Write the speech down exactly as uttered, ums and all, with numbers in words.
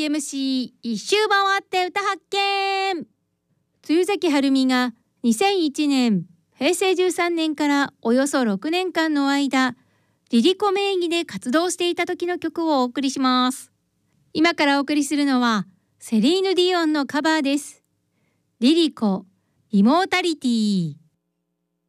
ーエムシー 一周回って歌発見。露崎春美がにせんいちねんへいせいじゅうさんねんからおよそろくねんかんの間、リリコ名義で活動していた時の曲をお送りします。今からお送りするのはセリーヌ・ディオンのカバーです。リリコ、イモータリティ。